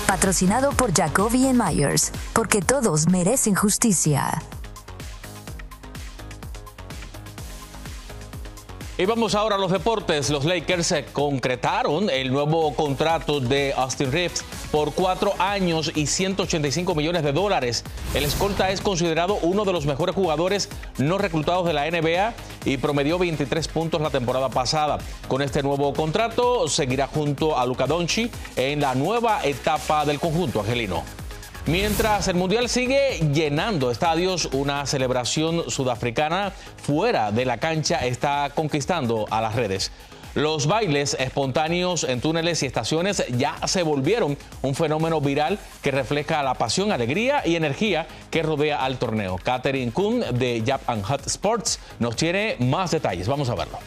Patrocinado por Jacoby & Myers, porque todos merecen justicia. Y vamos ahora a los deportes. Los Lakers concretaron el nuevo contrato de Austin Reeves por 4 años y $185 millones. El escolta es considerado uno de los mejores jugadores no reclutados de la NBA y promedió 23 puntos la temporada pasada. Con este nuevo contrato seguirá junto a Luka Doncic en la nueva etapa del conjunto angelino. Mientras el Mundial sigue llenando estadios, una celebración sudafricana fuera de la cancha está conquistando a las redes. Los bailes espontáneos en túneles y estaciones ya se volvieron un fenómeno viral que refleja la pasión, alegría y energía que rodea al torneo. Catherine Kuhn de Yap and Hot Sports nos tiene más detalles. Vamos a verlo.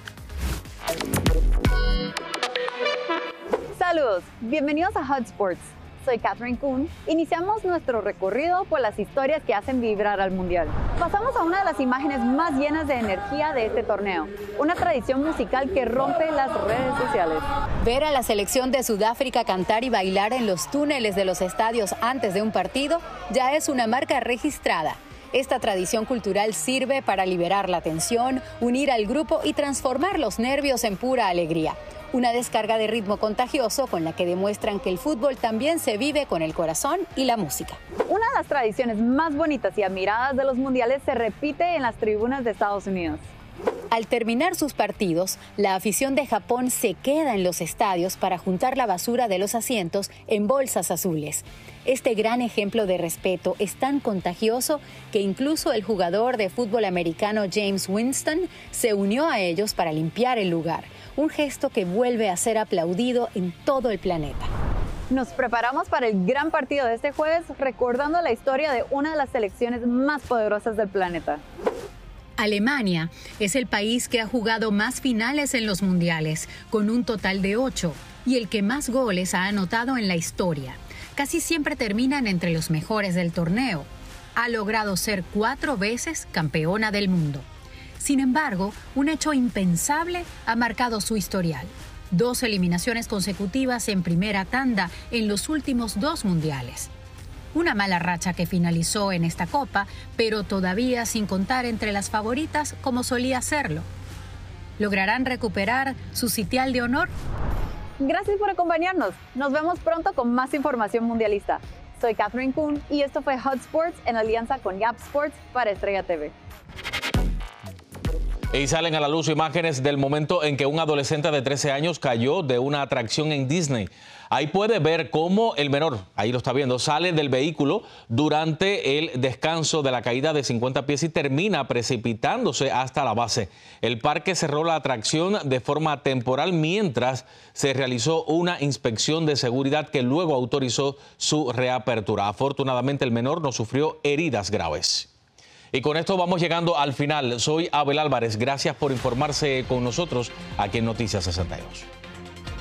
Saludos, bienvenidos a Hot Sports. Soy Catherine Kuhn. Iniciamos nuestro recorrido por las historias que hacen vibrar al Mundial. Pasamos a una de las imágenes más llenas de energía de este torneo, una tradición musical que rompe las redes sociales. Ver a la selección de Sudáfrica cantar y bailar en los túneles de los estadios antes de un partido ya es una marca registrada. Esta tradición cultural sirve para liberar la tensión, unir al grupo y transformar los nervios en pura alegría. Una descarga de ritmo contagioso con la que demuestran que el fútbol también se vive con el corazón y la música. Una de las tradiciones más bonitas y admiradas de los mundiales se repite en las tribunas de Estados Unidos. Al terminar sus partidos, la afición de Japón se queda en los estadios para juntar la basura de los asientos en bolsas azules. Este gran ejemplo de respeto es tan contagioso que incluso el jugador de fútbol americano James Winston se unió a ellos para limpiar el lugar, un gesto que vuelve a ser aplaudido en todo el planeta. Nos preparamos para el gran partido de este jueves, recordando la historia de una de las selecciones más poderosas del planeta. Alemania es el país que ha jugado más finales en los mundiales, con un total de 8, y el que más goles ha anotado en la historia. Casi siempre terminan entre los mejores del torneo. Ha logrado ser 4 veces campeona del mundo. Sin embargo, un hecho impensable ha marcado su historial. 2 eliminaciones consecutivas en primera tanda en los últimos 2 mundiales. Una mala racha que finalizó en esta copa, pero todavía sin contar entre las favoritas como solía serlo. ¿Lograrán recuperar su sitial de honor? Gracias por acompañarnos. Nos vemos pronto con más información mundialista. Soy Catherine Kuhn y esto fue Hot Sports en alianza con Yap Sports para Estrella TV. Y salen a la luz imágenes del momento en que un adolescente de 13 años cayó de una atracción en Disney. Ahí puede ver cómo el menor, ahí lo está viendo, sale del vehículo durante el descanso de la caída de 50 pies y termina precipitándose hasta la base. El parque cerró la atracción de forma temporal mientras se realizó una inspección de seguridad que luego autorizó su reapertura. Afortunadamente el menor no sufrió heridas graves. Y con esto vamos llegando al final. Soy Abel Álvarez. Gracias por informarse con nosotros aquí en Noticias 62.